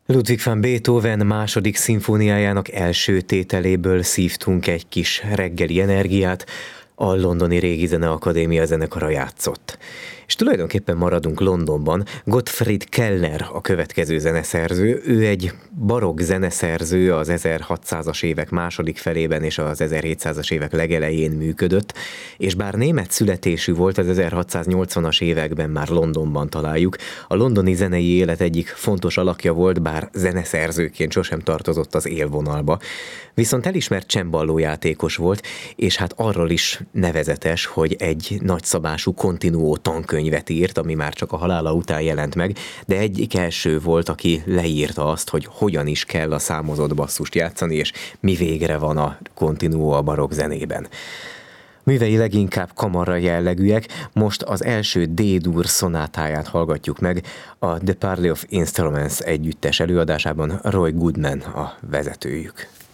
Ludwig van Beethoven második szimfóniájának első tételéből szívtunk egy kis reggeli energiát, a londoni Régi Zeneakadémia zenekara játszott. És tulajdonképpen maradunk Londonban. Gottfried Kellner a következő zeneszerző. Ő egy barokk zeneszerző, az 1600-as évek második felében és az 1700-as évek legelején működött, és bár német születésű volt, az 1680-as években már Londonban találjuk. A londoni zenei élet egyik fontos alakja volt, bár zeneszerzőként sosem tartozott az élvonalba. Viszont elismert csembaló játékos volt, és hát arról is nevezetes, hogy egy nagyszabású continuó tankönyvet írt, ami már csak a halála után jelent meg, de egyik első volt, aki leírta azt, hogy hogyan is kell a számozott basszust játszani, és mi végre van a continuó a barokk zenében. Művei leginkább kamara jellegűek, most az első D-dur szonátáját hallgatjuk meg, a The Parley of Instruments együttes előadásában Roy Goodman a vezetőjük.